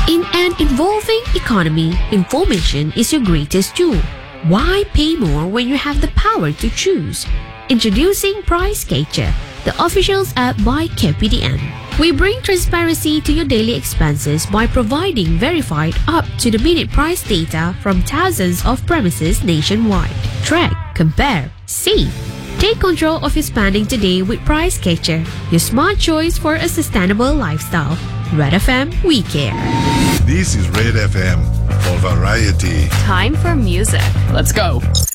In an evolving economy, information is your greatest tool. Why pay more when you have the power to choose? Introducing Price Catcher, the officials app by KPDN. We bring transparency to your daily expenses by providing verified up-to-the-minute price data from thousands of premises nationwide. Track, compare, save. Take control of your spending today with Price Catcher, your smart choice for a sustainable lifestyle. Red FM, we care. This is Red FM for variety. Time for music. Let's go.